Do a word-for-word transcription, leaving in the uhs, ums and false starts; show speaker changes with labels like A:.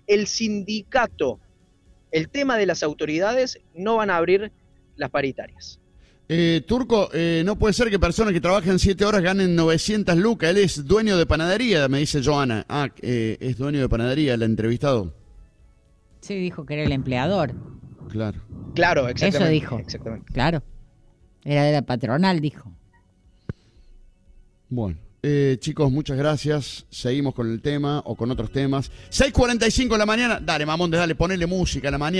A: el sindicato, el tema de las autoridades, no van a abrir las paritarias.
B: Eh, Turco, eh, no puede ser que personas que trabajan siete horas ganen novecientas lucas. Él es dueño de panadería, me dice Joana. Ah, eh, es dueño de panadería, el entrevistado.
C: Sí, dijo que era el empleador.
B: Claro.
A: Claro, exactamente.
C: Eso dijo.
A: Exactamente.
C: Claro. Era de la patronal, dijo.
B: Bueno, eh, chicos, muchas gracias. Seguimos con el tema o con otros temas. seis cuarenta y cinco de la mañana. Dale, Mamonde, dale, ponele música a la mañana.